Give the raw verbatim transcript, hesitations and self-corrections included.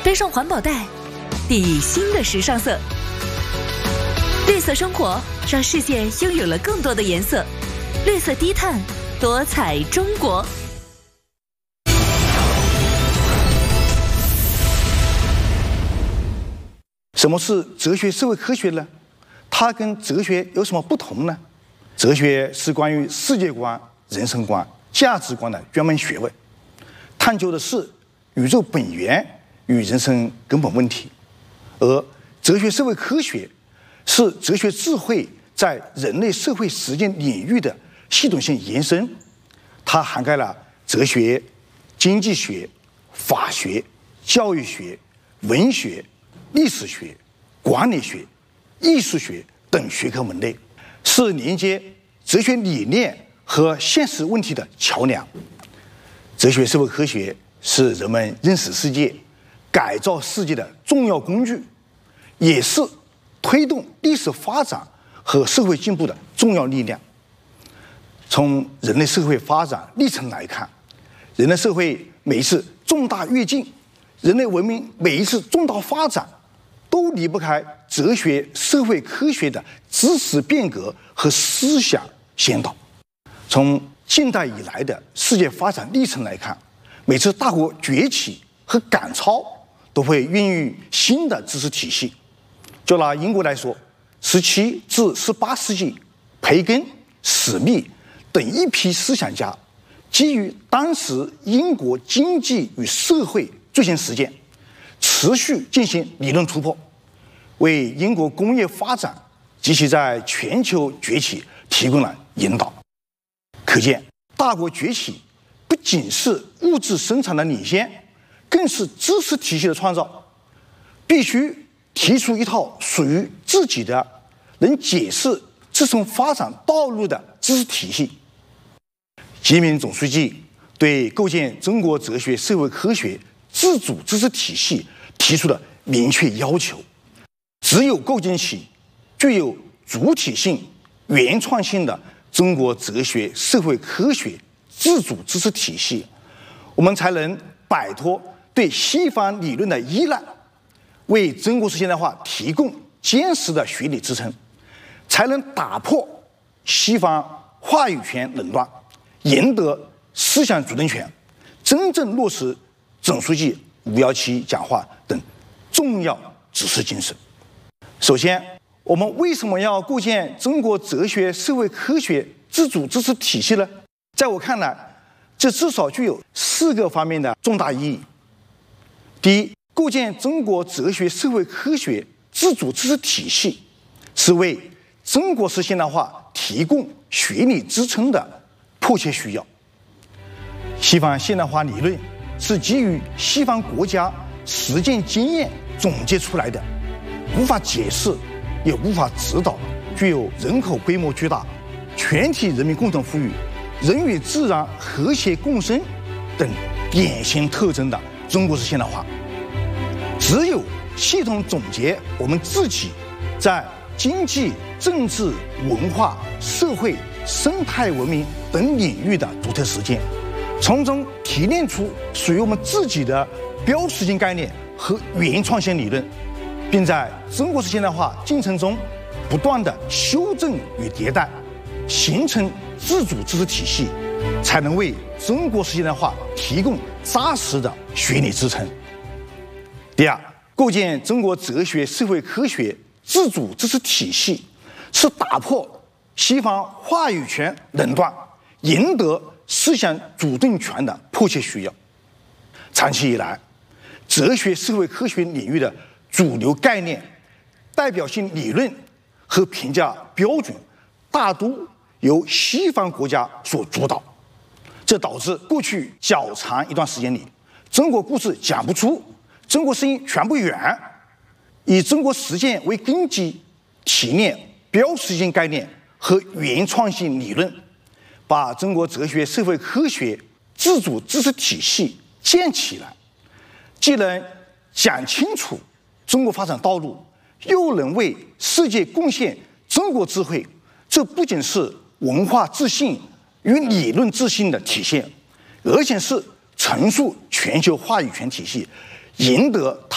背上环保袋，砥砺新的时尚色。绿色生活让世界拥有了更多的颜色。绿色低碳，多彩中国。 什么是哲学社会科学呢？它跟哲学有什么不同呢？哲学是关于世界观、人生观、价值观的专门学问，探究的是宇宙本源与人生根本问题。而哲学社会科学是哲学智慧在人类社会实践领域的系统性延伸，它涵盖了哲学、经济学、法学、教育学、文学、历史学、管理学、艺术学等学科门类，是连接哲学理念和现实问题的桥梁。哲学社会科学是人们认识世界、改造世界的重要工具，也是推动历史发展和社会进步的重要力量。从人类社会发展历程来看，人类社会每一次重大跃进，人类文明每一次重大发展，都离不开哲学社会科学的知识变革和思想先导。从近代以来的世界发展历程来看，每次大国崛起和赶超都会孕育新的知识体系。就拿英国来说，十七至十八世纪，培根、史密等一批思想家基于当时英国经济与社会最新实践，持续进行理论突破，为英国工业发展及其在全球崛起提供了引导。可见，大国崛起不仅是物质生产的领先，更是知识体系的创造。必须提出一套属于自己的、能解释自身发展道路的知识体系。习近平总书记对构建中国哲学社会科学自主知识体系提出了明确要求：只有构建起具有主体性、原创性的中国哲学社会科学自主知识体系，我们才能摆脱对西方理论的依赖，为中国式现代化提供坚实的学理支撑，才能打破西方话语权垄断，赢得思想主动权，真正落实总书记五幺七讲话等重要指示精神。首先，我们为什么要构建中国哲学社会科学自主知识体系呢？在我看来，这至少具有四个方面的重大意义。第一，构建中国哲学社会科学自主知识体系，是为中国式现代化提供学理支撑的迫切需要。西方现代化理论是基于西方国家实践经验总结出来的，无法解释也无法指导具有人口规模巨大、全体人民共同富裕、人与自然和谐共生等典型特征的中国式现代化。只有系统总结我们自己在经济、政治、文化、社会、生态文明等领域的独特实践，从中提炼出属于我们自己的标识性概念和原创性理论，并在中国式现代化进程中不断的修正与迭代，形成自主知识体系，才能为中国式现代化提供扎实的学理支撑。第二，构建中国哲学社会科学自主知识体系，是打破西方话语权垄断，赢得思想主动权的迫切需要。长期以来，哲学社会科学领域的主流概念、代表性理论和评价标准大都由西方国家所主导，这导致过去较长一段时间里，中国故事讲不出，中国声音传不远，以中国实践为根基，提炼标识性概念和原创性理论，把中国哲学社会科学自主知识体系建起来，既能讲清楚中国发展道路，又能为世界贡献中国智慧，这不仅是文化自信与理论自信的体现，而且是陈述全球话语权体系，赢得